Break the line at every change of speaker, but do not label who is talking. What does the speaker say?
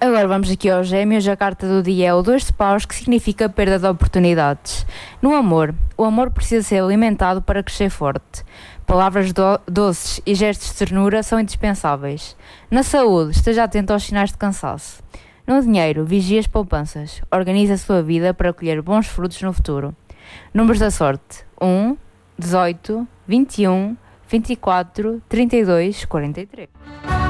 Agora vamos aqui aos Gêmeos. A carta do dia é o 2 de paus, que significa perda de oportunidades. No amor, o amor precisa ser alimentado para crescer forte. Palavras doces e gestos de ternura são indispensáveis. Na saúde, esteja atento aos sinais de cansaço. No dinheiro, vigie as poupanças. Organize a sua vida para colher bons frutos no futuro. Números da sorte: 1, 18, 21, 24, 32, 43.